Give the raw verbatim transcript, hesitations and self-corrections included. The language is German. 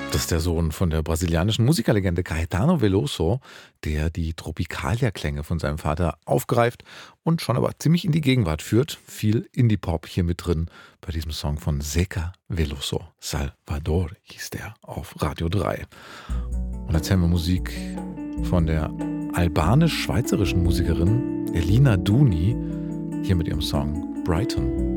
Das ist der Sohn von der brasilianischen Musikerlegende Caetano Veloso, der die Tropicalia-Klänge von seinem Vater aufgreift und schon aber ziemlich in die Gegenwart führt. Viel Indie-Pop hier mit drin bei diesem Song von Zeca Veloso. Salvador hieß der auf Radio drei. Und jetzt hören wir Musik von der albanisch-schweizerischen Musikerin Elina Duni, hier mit ihrem Song Brighton.